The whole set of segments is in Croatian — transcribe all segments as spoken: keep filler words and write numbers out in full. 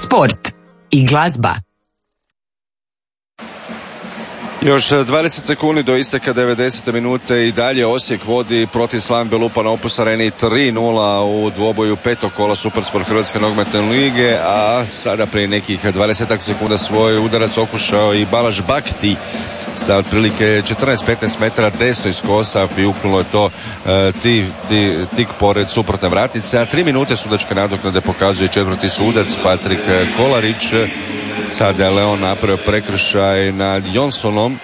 sport i glazba. Još dvadeset sekundi do isteka devedesete minute i dalje Osijek vodi protiv Slaven Belupa na Opus Areni tri nula u dvoboju petog kola Supersport Hrvatske nogometne lige, a sada prije nekih dvadeset sekunda svoj udarac okušao i Balaš Bakti sa otprilike četrnaest petnaest metara desno iz kosa i uknulo je to uh, ti, ti, tik pored suprotne vratice, a tri minute sudačke nadoknade pokazuje četvrti sudac Patrik Kolarić. Sada je Leon napravio prekršaj nad Jonsonom.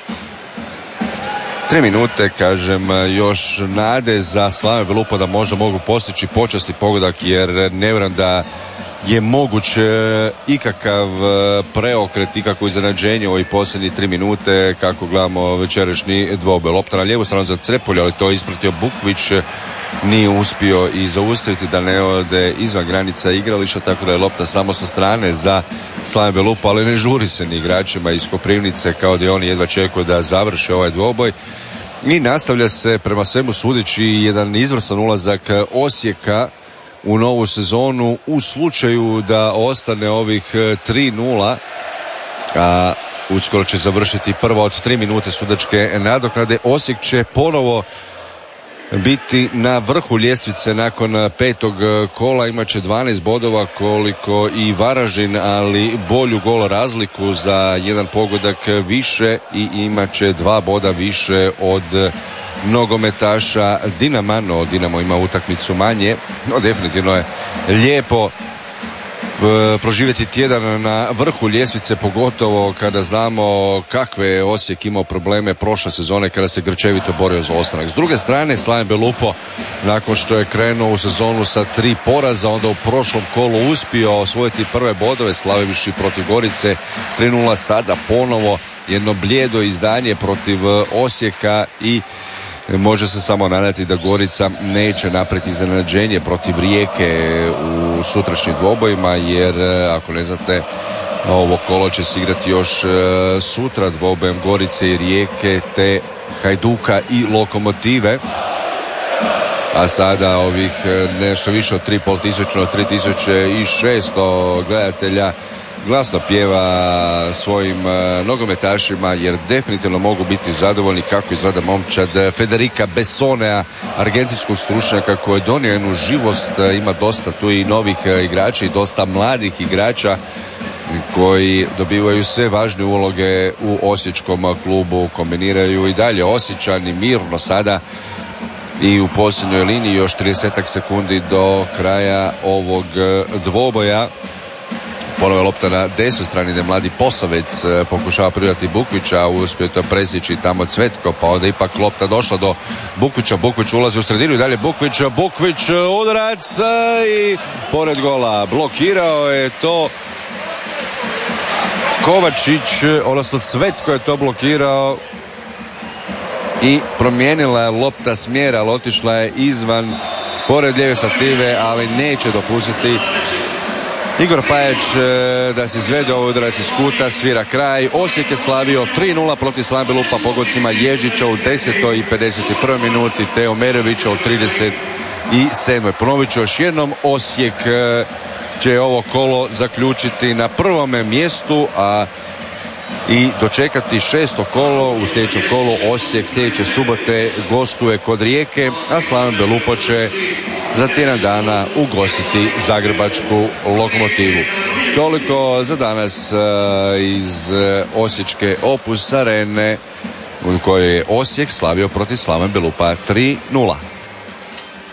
Tri minute, kažem, još nade za Slaven Belupa da možda mogu postići počasni pogodak, jer ne vjerujem da je moguć ikakav preokret, ikakvo iznenađenje u ovih posljednjih tri minute kako gledamo večerašnji dvoboj. Lopta na lijevu stranu za Crepolja, ali to je ispratio Bukvić, nije uspio i zaustaviti da ne ode izvan granica igrališta, tako da je lopta samo sa strane za Slaven Belupa, ali ne žuri se ni igračima iz Koprivnice, kao da oni jedva čekaju da završe ovaj dvoboj. I nastavlja se prema svemu sudeći jedan izvrstan ulazak Osijeka u novu sezonu u slučaju da ostane ovih tri nula, a uskoro će završiti prva od tri minute sudačke nadoknade. Osijek će ponovo biti na vrhu ljestvice nakon petog kola, imat će dvanaest bodova koliko i Varaždin, ali bolju gol razliku za jedan pogodak više i imat će dva boda više od nogometaša Dinama. No, Dinamo ima utakmicu manje, no definitivno je lijepo proživjeti tjedan na vrhu ljestvice, pogotovo kada znamo kakve je Osijek imao probleme prošle sezone kada se grčevito borio za ostanak. S druge strane, Slaven Belupo, nakon što je krenuo u sezonu sa tri poraza, onda u prošlom kolu uspio osvojiti prve bodove slavivši protiv Gorice tri nula, sada ponovo jedno blijedo izdanje protiv Osijeka i može se samo nadati da Gorica neće napraviti iznenađenje protiv Rijeke u sutrašnjim dvobojima, jer ako ne znate, ovo kolo će se igrati još sutra dvobojem Gorice i Rijeke te Hajduka i Lokomotive. A sada ovih nešto više od tri i pol tisuće, od tri tisuće šesto gledatelja glasno pjeva svojim uh, nogometašima, jer definitivno mogu biti zadovoljni kako izgleda momčad Federica Bessonea, argentinskog stručnjaka koji je donio jednu živost. Ima dosta tu i novih uh, igrača i dosta mladih igrača koji dobivaju sve važne uloge u osječkom klubu, kombiniraju i dalje Osječani mirno sada i u posljednjoj liniji još trideset sekundi do kraja ovog dvoboja. Ponovo je lopta na desnoj strani gdje mladi Posavec pokušava pridati Bukvića, uspio to presjeći tamo Cvetko, pa onda ipak lopta došla do Bukvića, Bukvić ulazi u sredinu i dalje Bukvić, Bukvić udarac i pored gola blokirao je to Kovačić, odnosno Cvetko je to blokirao i promijenila je lopta smjera, ali otišla je izvan pored lijeve stative, ali neće dopustiti Igor Pajić da se izvede ovo udarac iz kuta, svira kraj. Osijek je slavio tri nula protiv Slaven Belupa pogodcima Ježića u desetoj i pedeset prvoj minuti, Teo Merovića u trideset sedmoj Ponovit ću još jednom, Osijek će ovo kolo zaključiti na prvome mjestu, a i dočekati šesto kolo. U sljedećem kolu Osijek sljedeće subote gostuje kod Rijeke, a Slaven Belupo će za tjedan dana ugostiti zagrebačku Lokomotivu. Toliko za danas uh, iz uh, osječke Opus Arene u kojoj je Osijek slavio protiv Slaven Belupa tri nula.